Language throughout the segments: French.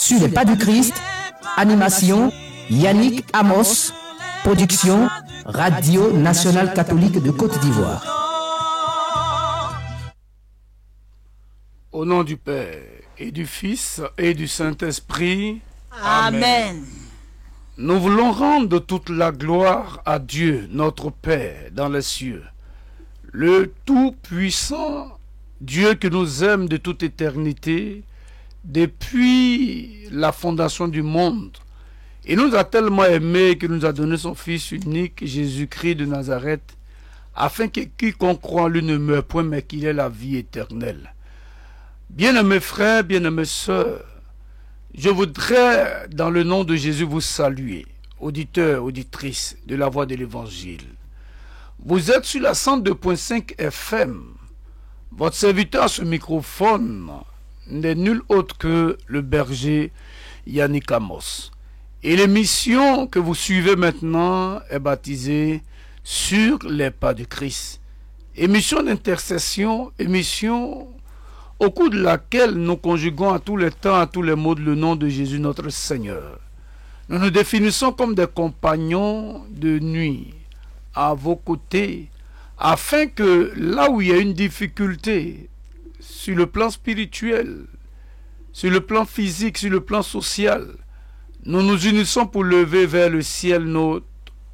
Sur les pas du Christ, animation Yannick Amos, production Radio Nationale Catholique de Côte d'Ivoire. Au nom du Père et du Fils et du Saint-Esprit. Amen. Nous voulons rendre toute la gloire à Dieu, notre Père, dans les cieux. Le Tout-Puissant, Dieu qui nous aime de toute éternité, depuis la fondation du monde. Il nous a tellement aimés qu'il nous a donné son Fils unique, Jésus-Christ de Nazareth, afin que quiconque croit en lui ne meure point, mais qu'il ait la vie éternelle. Bien-aimés frères, bien-aimés sœurs, je voudrais, dans le nom de Jésus, vous saluer, auditeurs, auditrices de la voix de l'Évangile. Vous êtes sur la 102.5 FM. Votre serviteur à ce microphone n'est nul autre que le berger Yannick Amos. Et l'émission que vous suivez maintenant est baptisée Sur les pas de Christ. Émission d'intercession, émission au cours de laquelle nous conjuguons à tous les temps, à tous les mots, le nom de Jésus notre Seigneur. Nous nous définissons comme des compagnons de nuit à vos côtés, afin que là où il y a une difficulté, sur le plan spirituel, sur le plan physique, sur le plan social, nous nous unissons pour lever vers le ciel notre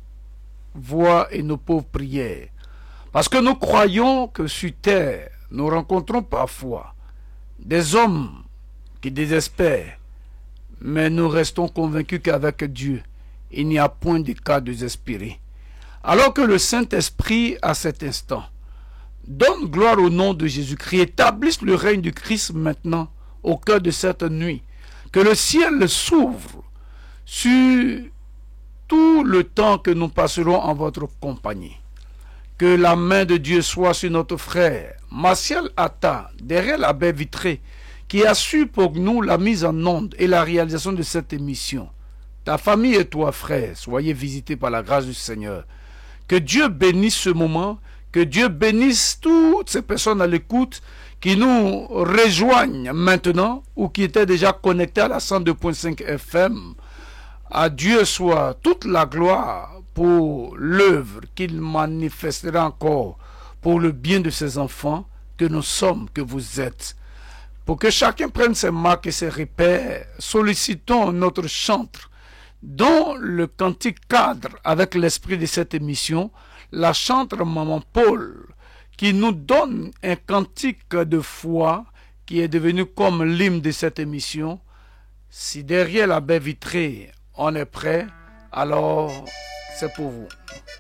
voix et nos pauvres prières. Parce que nous croyons que sur terre, nous rencontrons parfois des hommes qui désespèrent, mais nous restons convaincus qu'avec Dieu, il n'y a point de cas désespéré. Alors que le Saint-Esprit, à cet instant, donne gloire au nom de Jésus-Christ, établisse le règne du Christ maintenant au cœur de cette nuit, que le ciel s'ouvre sur tout le temps que nous passerons en votre compagnie. Que la main de Dieu soit sur notre frère Martial Atta, derrière la baie vitrée, qui assure pour nous la mise en onde et la réalisation de cette émission. Ta famille et toi, frère, soyez visités par la grâce du Seigneur. Que Dieu bénisse ce moment, que Dieu bénisse toutes ces personnes à l'écoute qui nous rejoignent maintenant ou qui étaient déjà connectés à la 102.5 FM. À Dieu soit toute la gloire pour l'œuvre qu'il manifestera encore pour le bien de ses enfants que nous sommes, que vous êtes. Pour que chacun prenne ses marques et ses repères, sollicitons notre chantre dont le cantique cadre avec l'esprit de cette émission, la chantre Maman Paul, qui nous donne un cantique de foi qui est devenu comme l'hymne de cette émission. Si derrière la baie vitrée, on est prêt, alors c'est pour vous.